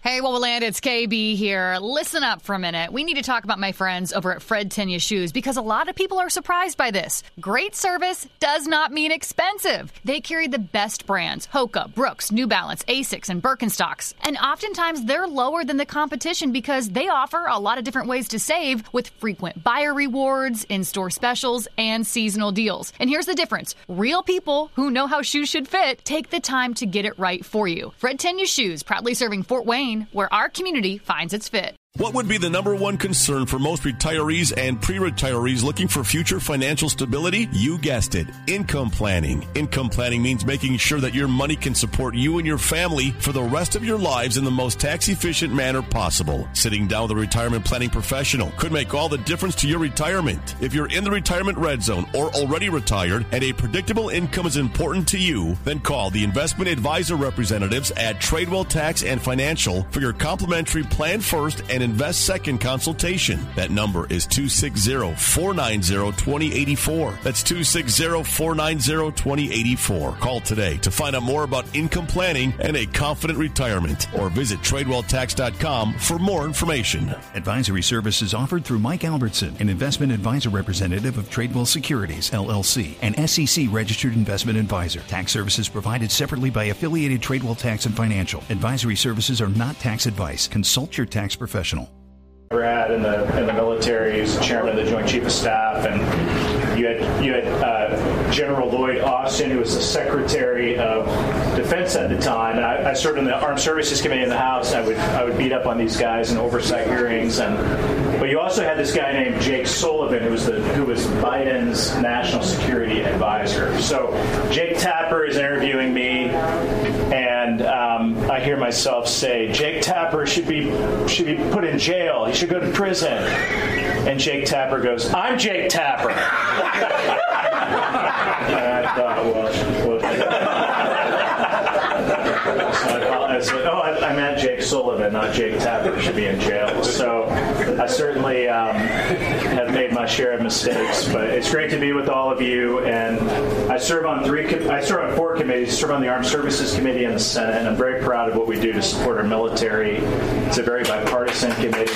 Hey, Woboland, it's KB here. Listen up for a minute. We need to talk about my friends over at Fred Tenya Shoes because a lot of people are surprised by this. Great service does not mean expensive. They carry the best brands, Hoka, Brooks, New Balance, Asics, and Birkenstocks. And oftentimes they're lower than the competition because they offer a lot of different ways to save with frequent buyer rewards, in-store specials, and seasonal deals. And here's the difference. Real people who know how shoes should fit take the time to get it right for you. Fred Tenya Shoes, proudly serving Fort Wayne, where our community finds its fit. What would be the number one concern for most retirees and pre-retirees looking for future financial stability? You guessed it, income planning. Income planning means making sure that your money can support you and your family for the rest of your lives in the most tax-efficient manner possible. Sitting down with a retirement planning professional could make all the difference to your retirement. If you're in the retirement red zone or already retired and a predictable income is important to you, then call the investment advisor representatives at Tradewell Tax and Financial for your complimentary Plan First and Invest Second consultation. That number is 260-490-2084. That's 260-490-2084. Call today to find out more about income planning and a confident retirement, or visit TradewellTax.com for more information. Advisory services offered through Mike Albertson, an investment advisor representative of Tradewell Securities, LLC, an SEC-registered investment advisor. Tax services provided separately by affiliated Tradewell Tax and Financial. Advisory services are not tax advice. Consult your tax professional. Brad in the military, he's chairman of the Joint Chief of Staff, and you had General Lloyd Austin, who was the Secretary of Defense at the time, and I served in the Armed Services Committee in the House. I would beat up on these guys in oversight hearings, but you also had this guy named Jake Sullivan, who was Biden's national security advisor. So Jake Tapper is interviewing me, and I hear myself say, Jake Tapper should be put in jail. He should go to prison. And Jake Tapper goes, I'm Jake Tapper. And I thought, I meant Jake Sullivan, not Jake Tapper should be in jail. So I certainly have made my share of mistakes, but it's great to be with all of you. And I serve on 4 committees. I serve on the Armed Services Committee and the Senate, and I'm very proud of what we do to support our military. It's a very bipartisan committee.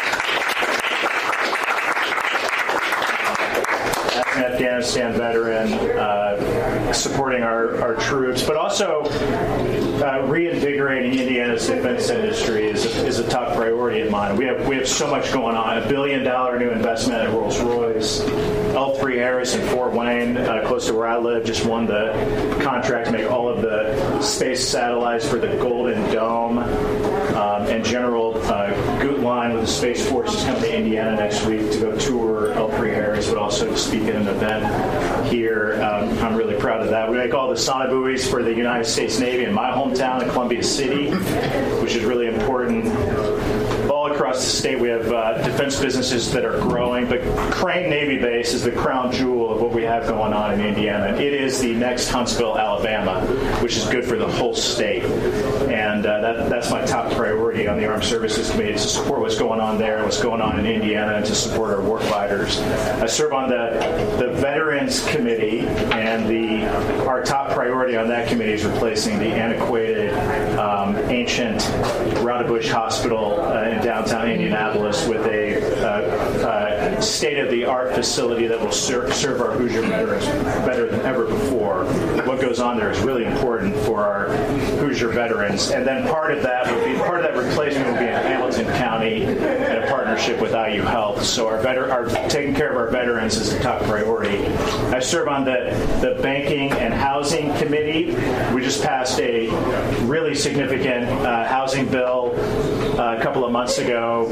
As an Afghanistan veteran, supporting our troops, but also reinvigorating Indiana's defense industry is a top priority of mine. We have so much going on. $1 billion new investment at Rolls-Royce. L3Harris in Fort Wayne, close to where I live, just won the contract to make all of the space satellites for the Golden Dome. And General Gutlein with the Space Force is coming to Indiana next week to go tour L3Harris, but also to speak at an event here. I'm really proud of that. We make all the sonobuoys for the United States Navy in my hometown in Columbia City, which is really important. All across the state, we have defense businesses that are growing, but Crane Navy Base is the crown jewel of what we have going on in Indiana. It is the next Huntsville, Alabama, which is good for the whole state. And that's my top priority on the Armed Services Committee, is to support what's going on there, what's going on in Indiana, and to support our warfighters. I serve on the Veterans Committee, and our top priority on that committee is replacing the antiquated, ancient Rowdebush Hospital in downtown Indianapolis with a state-of-the-art facility that will serve our Hoosier veterans better than ever before. What goes on there is really important for our Hoosier veterans. And then part of that replacement will be in Hamilton County in a partnership with IU Health. So our taking care of our veterans is a top priority. I serve on the Banking and Housing Committee. We just passed a really significant housing bill a couple of months ago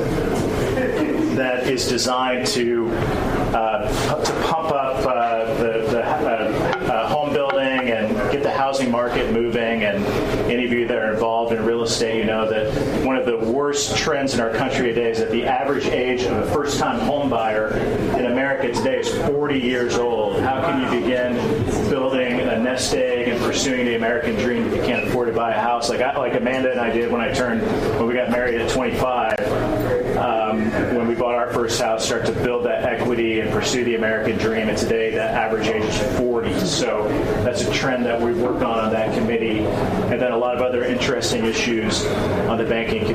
that is designed to pump up the home building and get the housing market moving. And any of you that are involved in real estate, you know that one of the worst trends in our country today is that the average age of a first-time home buyer in America today is 40 years old. How can you begin building a nest egg and pursuing the American dream if you can't afford to buy a house like Amanda and I did when we got married at 25? When we bought our first house, start to build that equity and pursue the American dream. And today, that average age is 40. So that's a trend that we worked on that committee. And then a lot of other interesting issues on the banking committee.